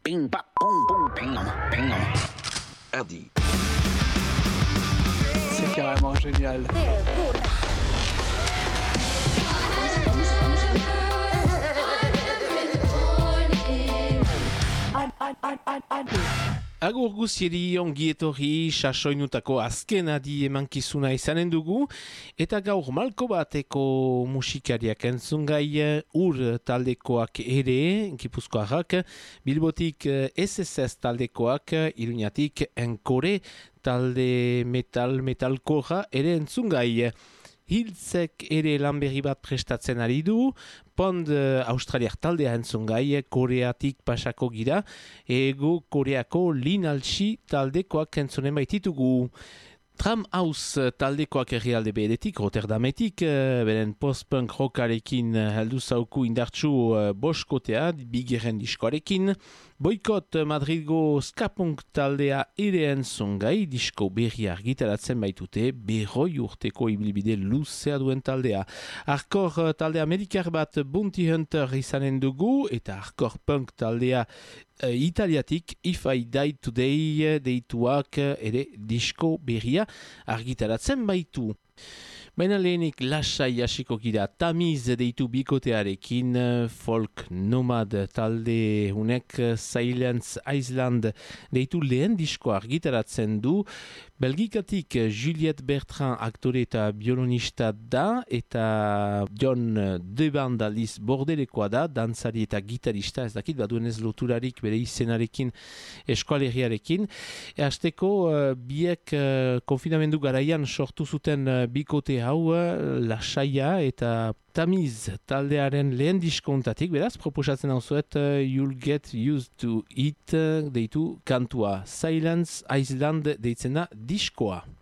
Bing, bap, boum, boum, bing, Adi. C'est carrément génial. Agur guzieri ongi etorri sasoinutako azken adi emankizuna izanen dugu, eta gaur malko bateko musikariak entzungai ur taldekoak ere, Gipuzkoarrak, Bilbotik SSS taldekoak, Iruñatik Enkore talde metalkorra ere entzungai. Hiltzek ere lan berri bat prestatzen ari du, Pond australiak taldea entzungai, Koreatik pasako gira, ego Koreako Linaltsi taldekoak entzunen baititugu. Tram House taldekoak herrialde beretik, Rotterdametik, beren post-punk rockarekin heldu zauku indartsu boskotea, bigarren diskoarekin. Boikot Madridgo skapunk taldea ere entzungai, disko berri argitaratzen baitute, 100 urteko ibilbide luzea duen taldea. Hardcore talde amerikar bat Bounty Hunter izanen dugu, eta hardcore punk taldea italiatik If I Die Today deituak ere disko berria argitaratzen baitu. Baina lehenik lasai hasiko gira Tamiz deitu bikotearekin, folk nomad talde hunek Silence Island deitu lehen disko argitaratzen du. Belgikatik Juliette Bertrand aktore eta biolonista da, eta John Deband aliz bordelekoa da, dantzari eta gitarista, ez dakit baduen ez loturarik bere izenarekin eskualeriarekin. Hasteko biek konfinamendu garaian sortu zuten bikote hau, lasaia eta Tamiz taldearen lehen diskontatik, beraz, proposatzen hau zuet You'll Get Used to It deitu kantua. Silence Island deitzen da diskoa.